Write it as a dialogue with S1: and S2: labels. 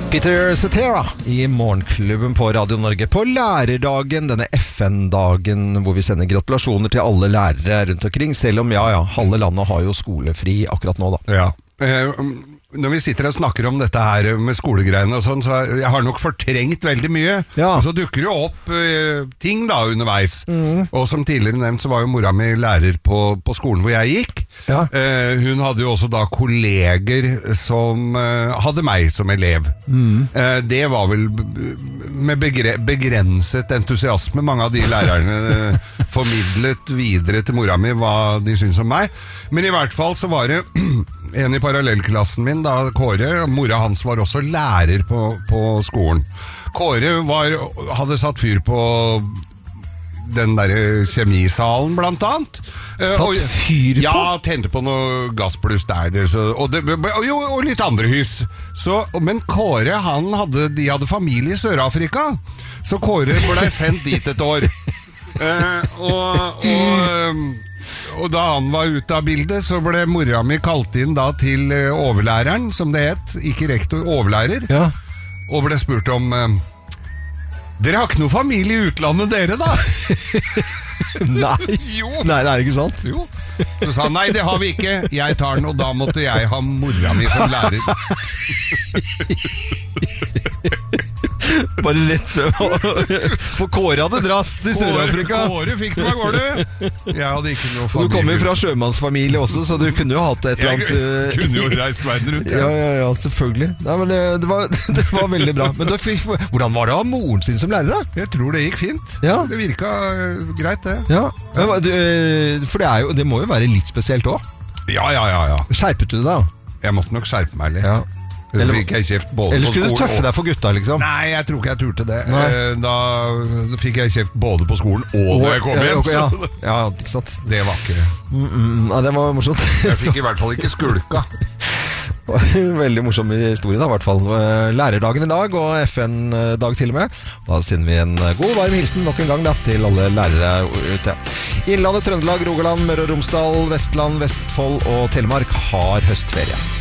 S1: Peter Cetera i Morgenklubben på Radio Norge på lærerdagen, denne FN-dagen hvor vi sender gratulasjoner til alle lærere rundt omkring, selv om halve landet har jo skolefri akkurat nå da.
S2: Ja. Når vi sitter og snakker om dette her med skolegreiene og sånn, så jeg har nok fortrengt veldig mye.
S1: Ja.
S2: Og så dukker jo opp ting da underveis. Og som tidligere nevnt så var jo mora mi lærer på skolen hvor jeg gikk.
S1: Ja.
S2: Hun hadde jo også da kolleger som hadde meg som elev. Det var vel med begrenset entusiasme. Mange av de lærerne formidlet videre til mora mi hva de syntes om meg. Men i hvert fall så var det en i parallellklassen min, da Kåre, mora hans var også lærer på skolen. Kåre hadde satt fyr på den der kjemisalen blant annet.
S1: Satt fyr på?
S2: Ja, tente på noe gassbluss der. Og litt andre hys. Men Kåre, de hadde familie i Sør-Afrika, så Kåre ble sendt dit et år. Og da han var ute av bildet, så ble mora mi kalt inn da til overlæreren, som det het, ikke rektor, overlærer, og ble spurt om dere har ikke noe familie i utlandet dere da?
S1: Nei.
S2: Jo.
S1: Nei, det er ikke sant.
S2: Jo. Så sa han, nei, det har vi ikke, jeg tar den, og da måtte jeg ha mora mi som lærer.
S1: Bare rett for Kåre hadde dratt til Sør-Afrika.
S2: Kåre fikk meg gårde. Jeg hadde ikke noe familie.
S1: Du kommer jo fra sjømannsfamilie også, så du kunne jo hatt et eller annet
S2: Jeg kunne jo reist verden rundt.
S1: Ja, selvfølgelig. Nei, men det var veldig bra. Men hvordan var det av moren sin som lærer da?
S2: Jeg tror det gikk fint.
S1: Ja.
S2: Det virket greit det.
S1: Ja, for det må jo være litt spesielt også.
S2: Ja.
S1: Skjerpet du deg da?
S2: Jeg måtte nok skjerpe meg litt.
S1: Ja.
S2: Eller fikk jeg kjeft både
S1: eller
S2: på
S1: skulle
S2: skolen
S1: du tøffe deg for gutta liksom?
S2: Nei, jeg tror ikke jeg turte det. Da fikk jeg kjeft både på skolen og da jeg kom hjem.
S1: Ja, ikke sant.
S2: Det var ikke
S1: ja, det var morsomt.
S2: Jeg fikk i hvert fall ikke skulka.
S1: Veldig morsom historie da, i hvert fall. Lærerdagen i dag, og FN-dag til og med. Da sender vi en god varm hilsen nok en gang da, til alle lærere ute. Innlandet, Trøndelag, Rogaland, Møre og Romsdal, Vestland, Vestfold og Telemark har høstferie.